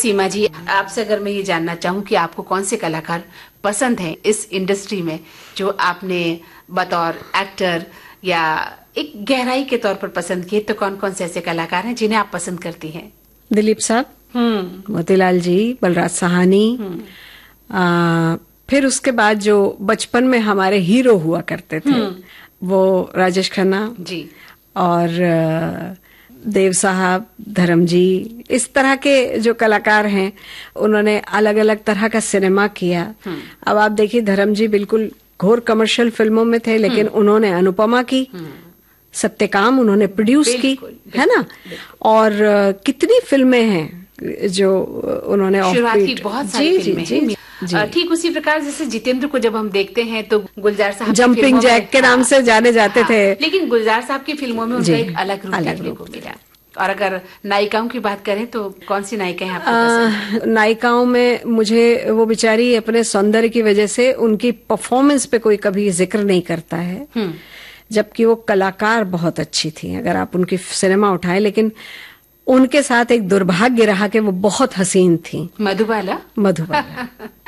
सीमा जी, आपसे अगर मैं ये जानना चाहूँ कि आपको कौन से कलाकार पसंद हैं इस इंडस्ट्री में, जो आपने बतौर एक्टर या एक गहराई के तौर पर पसंद किए, तो कौन कौन से ऐसे कलाकार हैं जिन्हें आप पसंद करती हैं? दिलीप साहब, मोतीलाल जी, बलराज साहनी, फिर उसके बाद जो बचपन में हमारे हीरो हुआ करते थे वो राजेश खन्ना जी, और देव साहब, धर्म जी, इस तरह के जो कलाकार हैं उन्होंने अलग अलग तरह का सिनेमा किया। अब आप देखिए, धर्म जी बिल्कुल घोर कमर्शियल फिल्मों में थे, लेकिन उन्होंने अनुपमा की, सत्यकाम उन्होंने प्रोड्यूस की, है ना। और कितनी फिल्में हैं जो उन्होंने शुरुआत की, बहुत सारी फिल्में हैं। ठीक उसी प्रकार जैसे जितेंद्र को जब हम देखते हैं तो गुलजार साहब जंपिंग जैक के नाम से जाने जाते थे, लेकिन गुलजार साहब की फिल्मों में उनका एक अलग रूप देखने को मिला। और अगर नायिकाओं की बात करें तो कौन सी नायिका है आपको पसंद? नायिकाओं में मुझे वो बेचारी अपने सौंदर्य की वजह से उनकी परफॉर्मेंस पे कोई कभी जिक्र नहीं करता है, जबकि वो कलाकार बहुत अच्छी थी। अगर आप उनकी सिनेमा उठाएं, लेकिन उनके साथ एक दुर्भाग्य रहा कि वो बहुत हसीन थी। मधुबाला।